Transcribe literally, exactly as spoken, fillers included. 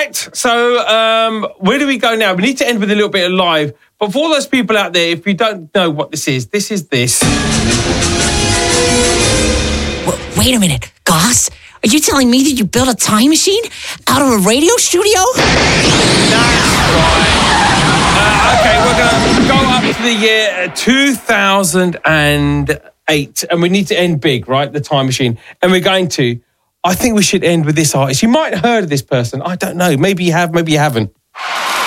Right, so um, where do we go now? We need to end with a little bit of live. But for all those people out there, if you don't know what this is, this is this. W- wait a minute, Goss. Are you telling me that you built a time machine out of a radio studio? That's right. Uh, okay, we're going to go up to the year two thousand eight, and we need to end big, right? The time machine. And we're going to, I think we should end with this artist. You might have heard of this person. I don't know. Maybe you have, maybe you haven't.